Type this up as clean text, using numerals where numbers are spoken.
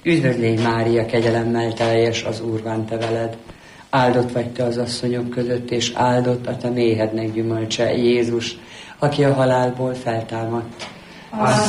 Üdvözl légy, Mária, kegyelemmel teljes, az Úr van te veled. Áldott vagy te az asszonyok között, és áldott a te méhednek gyümölcse, Jézus, aki a halálból feltámadt. Azt